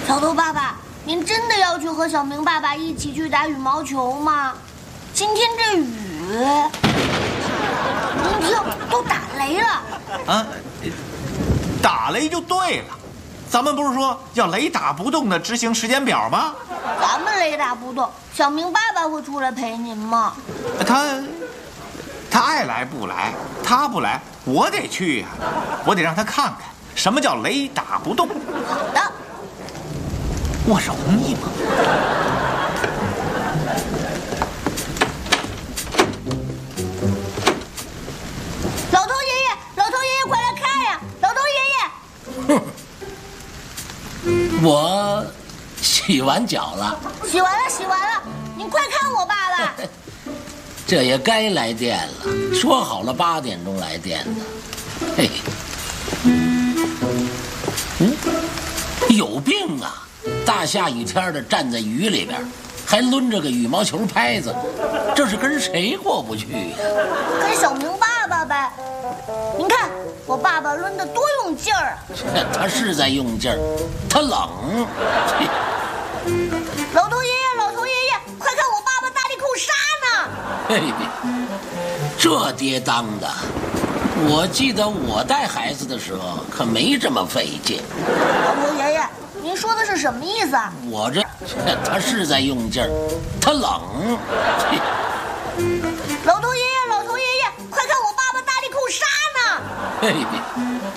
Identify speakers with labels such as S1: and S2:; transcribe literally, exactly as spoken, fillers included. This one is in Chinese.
S1: 小头爸爸，您真的要去和小明爸爸一起去打羽毛球吗？今天这雨，您听，都打雷了。
S2: 啊，打雷就对了。咱们不是说要雷打不动的执行时间表吗？
S1: 咱们雷打不动，小明爸爸会出来陪您吗？
S2: 他他爱来不来，他不来我得去呀、啊，我得让他看看什么叫雷打不动。
S1: 好的，
S2: 我容易吗？
S1: 老头爷爷，老头爷爷，快来看呀！老头爷爷，
S3: 哼。我洗完脚了，
S1: 洗完了，洗完了，您快看我爸爸。
S3: 这也该来电了，说好了八点钟来电的。嘿，嗯，有病啊！大下雨天的站在雨里边，还抡着个羽毛球拍子，这是跟谁过不去呀？
S1: 跟小明爸爸呗。您看我爸爸抡得多用劲儿啊！
S3: 他是在用劲儿，他冷。
S1: 老头爷爷，老头爷爷，快看我爸爸大力扣杀呢！
S3: 嘿，这爹当的，我记得我带孩子的时候可没这么费劲。
S1: 老头爷爷，您说的是什么意思啊？
S3: 我这他是在用劲儿，他冷。
S1: 老头爷爷，老头爷爷，快看我爸爸大力扣杀呢！
S3: 嘿。